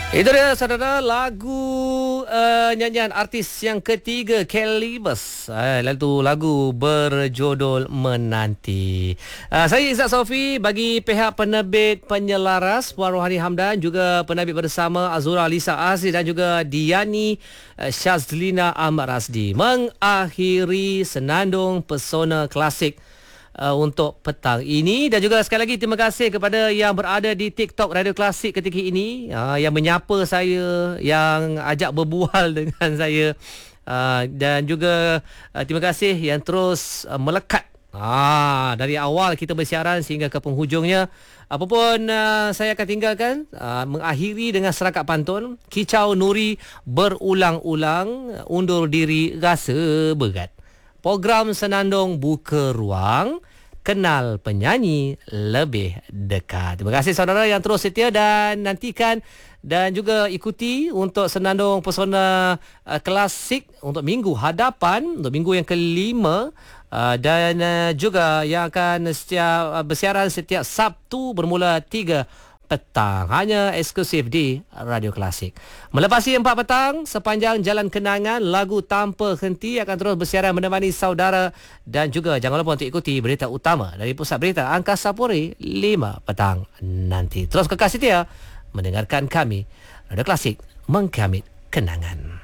Itu dia saudara lagu nyanyian artis yang ketiga Calibus. Lalu lagu berjudul Menanti. Saya Izzat Sofi bagi pihak penerbit penyelaras Puan Rohani Hamdan, juga penerbit bersama Azura Lisa Aziz dan juga Diani Syazlina Ahmad Rasdi mengakhiri Senandung Pesona Klasik untuk petang ini. Dan juga sekali lagi terima kasih kepada yang berada di TikTok Radio Klasik ketika ini, yang menyapa saya, yang ajak berbual dengan saya, dan juga terima kasih yang terus melekat dari awal kita bersiaran sehingga ke penghujungnya. Apapun saya akan tinggalkan, mengakhiri dengan serakat pantun Kicau Nuri berulang-ulang, undur diri rasa berat. Program Senandung buka ruang, kenal penyanyi lebih dekat. Terima kasih saudara yang terus setia dan nantikan dan juga ikuti untuk Senandung Pesona Klasik untuk minggu hadapan, untuk minggu yang kelima, dan juga yang akan bersiaran setiap Sabtu bermula 3 petang, hanya eksklusif di Radio Klasik. Melepasi 4 petang, sepanjang jalan kenangan, lagu tanpa henti akan terus bersiaran menemani saudara. Dan juga jangan lupa untuk ikuti berita utama dari Pusat Berita Angkasa Puri 5 petang nanti. Terus kekal setia mendengarkan kami, Radio Klasik, mengkamit kenangan.